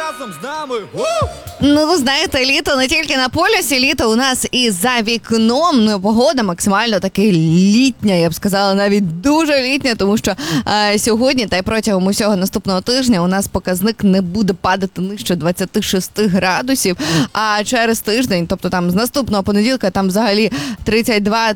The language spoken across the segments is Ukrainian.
разом з нами. Ну, ви знаєте, літо не тільки на полюсі, літо у нас і за вікном. Ну, погода максимально таки літня, я б сказала, навіть дуже літня, тому що сьогодні та й протягом усього наступного тижня у нас показник не буде падати нижче 26 градусів, а через тиждень, тобто там з наступного понеділка, там взагалі 32,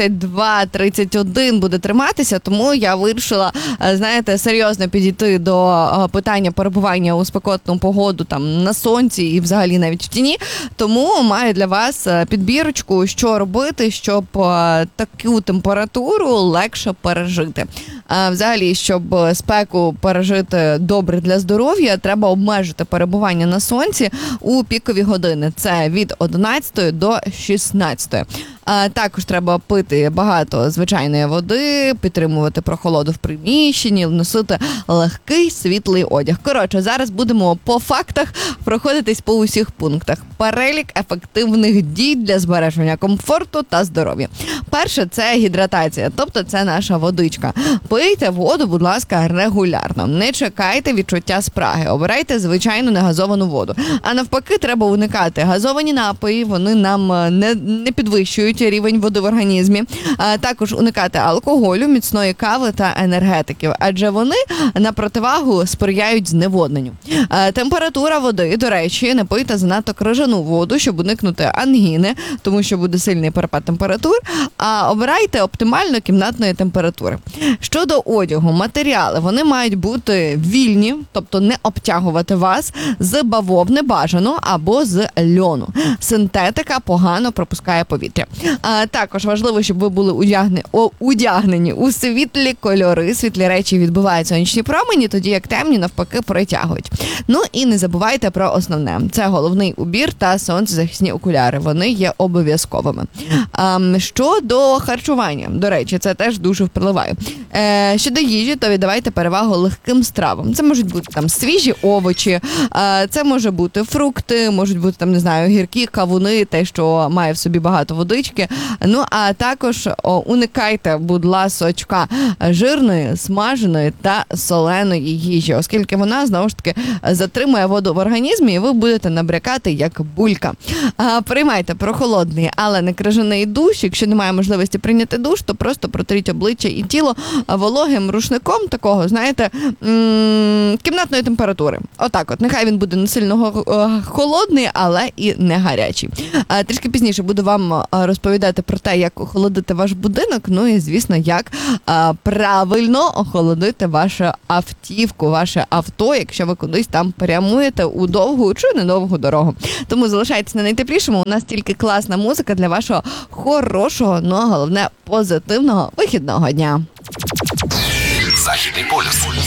31 буде триматися, тому я вирішила, знаєте, серйозно підійти до питання перебування у спекотну погоду там на сонці і взагалі навіть в тіні. Тому маю для вас підбірочку, що робити, щоб таку температуру легше пережити. Взагалі, щоб спеку пережити добре для здоров'я, треба обмежити перебування на сонці у пікові години. Це від 11 до 16. Також треба пити багато звичайної води, підтримувати прохолоду в приміщенні, носити легкий світлий одяг. Коротше, зараз будемо по фактах проходитись по усіх пунктах. Перелік ефективних дій для збереження комфорту та здоров'я. Перше – це гідратація, тобто це наша водичка. Пийте воду, будь ласка, регулярно. Не чекайте відчуття спраги. Обирайте звичайну негазовану воду. А навпаки, треба уникати газовані напої, вони нам не підвищують рівень води в організмі. Також уникати алкоголю, міцної кави та енергетиків, адже вони на противагу сприяють зневодненню. Температура води, до речі, не пийте занадто крижану воду, щоб уникнути ангіни, тому що буде сильний перепад температур, а обирайте оптимально кімнатної температури. Щодо одягу, матеріали, вони мають бути вільні, тобто не обтягувати вас, з бавовни бажано або з льону. Синтетика погано пропускає повітря. Також важливо, щоб ви були одягнені у світлі кольори. Світлі речі відбивають сонячні промені, тоді як темні навпаки притягують. Ну і не забувайте про основне. Це головний убір та сонцезахисні окуляри. Вони є обов'язковими. Щодо харчування, до речі, це теж дуже впливає. Щодо їжі, то віддавайте перевагу легким стравам. Це можуть бути там свіжі овочі, це може бути фрукти, можуть бути там, не знаю, гіркі кавуни, те, що має в собі багато водички. Ну, а також уникайте, будь ласочка, жирної, смаженої та соленої їжі, оскільки вона, знову ж таки, затримує воду в організмі і ви будете набрякати як булька. Приймайте прохолодний, але не крижаний душ. Якщо немає можливості прийняти душ, то просто протріть обличчя і тіло вологим рушником такого, знаєте, кімнатної температури. Отак от. Нехай він буде не сильно холодний, але і не гарячий. Трішки пізніше буду вам розповідати про те, як охолодити ваш будинок, ну і, звісно, як правильно охолодити вашу автівку, ваше авто, якщо ви кудись там прямуєте у довгу чи недовгу дорогу. Тому залишайтесь на найтеплішому, у нас тільки класна музика для вашого хорошого, ну а головне позитивного вихідного дня. Західний